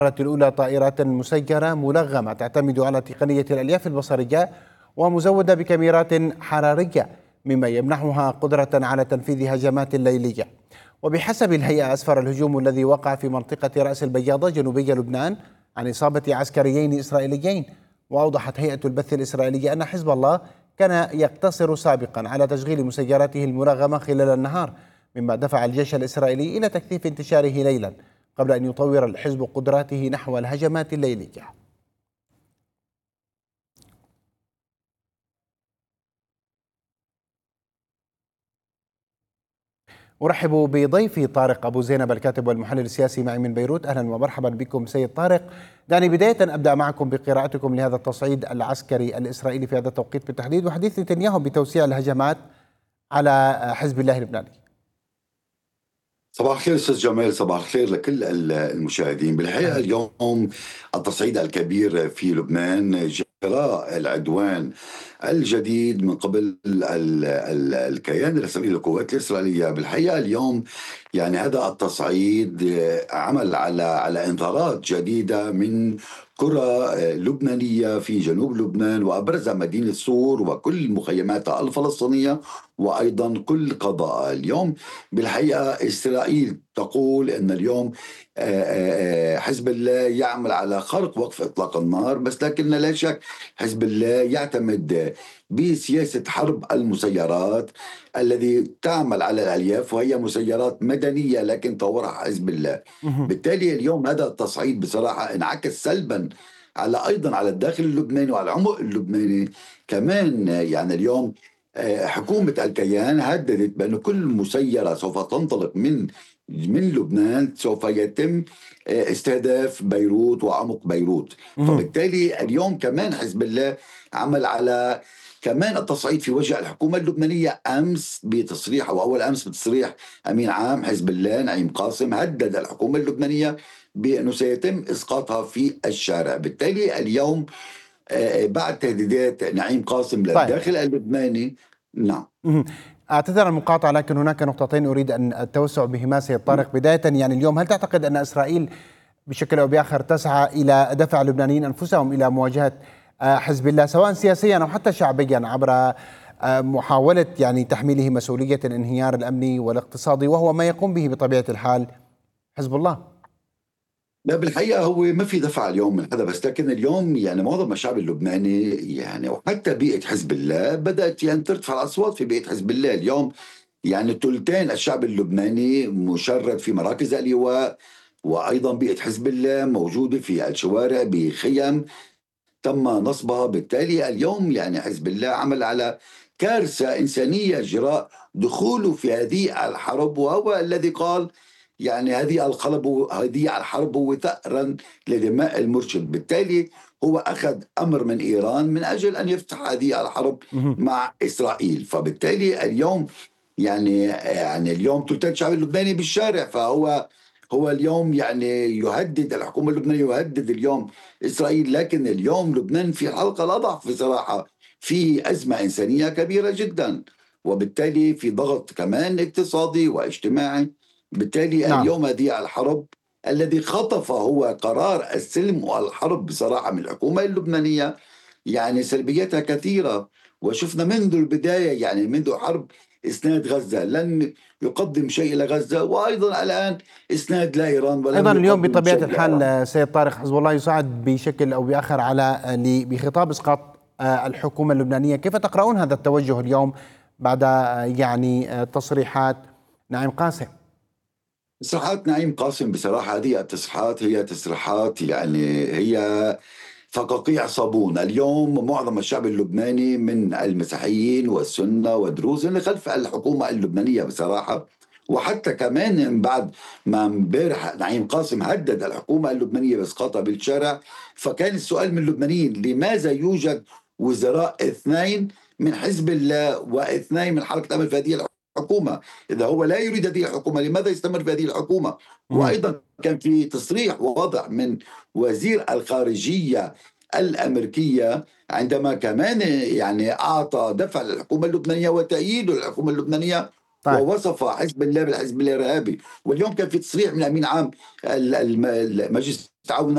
الأولى طائرات مسيرة ملغمة تعتمد على تقنية الألياف البصرية ومزودة بكاميرات حرارية، مما يمنحها قدرة على تنفيذ هجمات ليلية. وبحسب الهيئة أسفر الهجوم الذي وقع في منطقة رأس البياضة جنوبي لبنان عن إصابة عسكريين إسرائيليين. وأوضحت هيئة البث الإسرائيلية أن حزب الله كان يقتصر سابقا على تشغيل مسيراته الملغمة خلال النهار، مما دفع الجيش الإسرائيلي إلى تكثيف انتشاره ليلا قبل أن يطور الحزب قدراته نحو الهجمات الليلية. أرحب بضيفي طارق أبو زينب الكاتب والمحلل السياسي معي من بيروت. أهلا ومرحبا بكم سيد طارق. دعني بداية أبدأ معكم بقراءتكم لهذا التصعيد العسكري الإسرائيلي في هذا التوقيت بالتحديد، وحديث نتنياهو بتوسيع الهجمات على حزب الله اللبناني. صباح الخير أستاذ جمال، صباح الخير لكل المشاهدين. بالحقيقة اليوم التصعيد الكبير في لبنان جراء العدوان الجديد من قبل الكيان الإسرائيلي القوات الإسرائيلية. بالحقيقة اليوم يعني هذا التصعيد عمل على انذارات جديدة من قرى لبنانية في جنوب لبنان، وأبرزها مدينة صور وكل مخيماتها الفلسطينية وأيضا كل قضاء. اليوم بالحقيقة إسرائيل تقول أن اليوم حزب الله يعمل على خرق وقف إطلاق النار، بس لكن لا شك حزب الله يعتمد بسياسة حرب المسيرات الذي تعمل على الألياف، وهي مسيرات مدنية لكن طورها حزب الله. بالتالي اليوم هذا التصعيد بصراحة انعكس سلبا أيضا على الداخل اللبناني وعلى العمق اللبناني كمان. يعني اليوم حكومة الكيان هددت بأن كل مسيرة سوف تنطلق من لبنان سوف يتم استهداف بيروت وعمق بيروت. فبالتالي اليوم كمان حزب الله عمل على كمان التصعيد في وجه الحكومة اللبنانية أمس بتصريح، أو أول أمس بتصريح أمين عام حزب الله نعيم قاسم، هدد الحكومة اللبنانية بأنه سيتم إسقاطها في الشارع. بالتالي اليوم بعد تهديدات نعيم قاسم للداخل اللبناني. نعم. أعتذر المقاطعة، لكن هناك نقطتين أريد أن التوسع بهما سيد طارق. بداية يعني اليوم هل تعتقد أن إسرائيل بشكل أو بآخر تسعى إلى دفع اللبنانيين أنفسهم إلى مواجهة حزب الله سواء سياسيا أو حتى شعبيا عبر محاولة يعني تحميله مسؤولية الانهيار الأمني والاقتصادي، وهو ما يقوم به بطبيعة الحال حزب الله؟ لا، بالحقيقة هو ما في دفع اليوم من هذا، بس لكن اليوم يعني معظم الشعب اللبناني يعني وحتى بيئة حزب الله بدأت يعني ترتفع الأصوات في بيئة حزب الله. اليوم يعني ثلثين الشعب اللبناني مشرد في مراكز اللواء، وأيضا بيئة حزب الله موجودة في الشوارع بخيم تم نصبها. بالتالي اليوم يعني حزب الله عمل على كارثة إنسانية جراء دخوله في هذه الحرب، وهو الذي قال يعني هذه الحرب هو ثأرا لدماء المرشد. بالتالي هو أخذ أمر من إيران من أجل أن يفتح هذه الحرب مع إسرائيل. فبالتالي اليوم يعني اليوم ثلثين الشعب اللبناني بالشارع، هو اليوم يعني يهدد الحكومة اللبنانية، يهدد اليوم إسرائيل. لكن اليوم لبنان في الحلقة الأضعف بصراحة، في أزمة إنسانية كبيرة جدا، وبالتالي في ضغط كمان اقتصادي واجتماعي. بالتالي نعم. اليوم هذه الحرب الذي خطف هو قرار السلم والحرب بصراحة من الحكومة اللبنانية، يعني سلبياتها كثيرة. وشفنا منذ البداية يعني منذ حرب إسناد غزة لن يقدم شيء إلى غزة، وأيضا الآن إسناد لإيران ولم أيضا اليوم يقدم بطبيعة شيء الحال لإيران. سيد طارق حزب الله يساعد بشكل أو بآخر على بخطاب إسقاط الحكومة اللبنانية. كيف تقرؤون هذا التوجه اليوم بعد يعني تصريحات نعيم قاسم؟ تصريحات نعيم قاسم بصراحة هذه التصريحات هي تصريحات يعني هي فقاقيع صابون. اليوم معظم الشعب اللبناني من المسيحيين والسنة والدروز اللي خلف الحكومة اللبنانية بصراحة. وحتى كمان بعد ما امبارح نعيم قاسم هدد الحكومة اللبنانية بإسقاطها بالشارع، فكان السؤال من اللبنانيين لماذا يوجد وزراء اثنين من حزب الله واثنين من حركة أمل في هذه الحكومة؟ إذا هو لا يريد هذه الحكومة لماذا يستمر في هذه الحكومة؟ وأيضا كان في تصريح واضح من وزير الخارجية الأمريكية عندما كمان يعني أعطى دفع للحكومة اللبنانية وتأييده للحكومة اللبنانية، طيب. ووصف حزب الله بالحزب الإرهابي. واليوم كان في تصريح من أمين عام مجلس التعاون